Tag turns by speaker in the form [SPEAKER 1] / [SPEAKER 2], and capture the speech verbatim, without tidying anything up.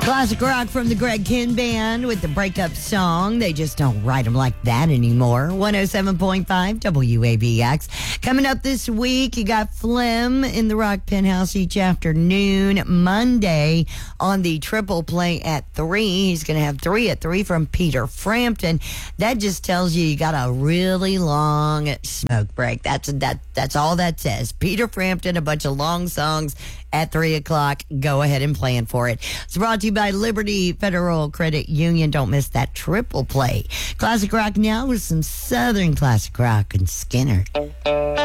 [SPEAKER 1] Classic rock from the Greg Kihn Band with the breakup song. They just don't write them like that anymore. one oh seven point five W A B X. Coming up this week, you got Phlegm in the Rock Penthouse each afternoon. Monday on the triple play at three. He's going to have three at three from Peter Frampton. That just tells you you got a really long smoke break. That's that. That's all that says. Peter Frampton, a bunch of long songs at three o'clock. Go ahead and plan for it. It's brought to you by Liberty Federal Credit Union. Don't miss that triple play. Classic rock now with some Southern classic rock and Skinner.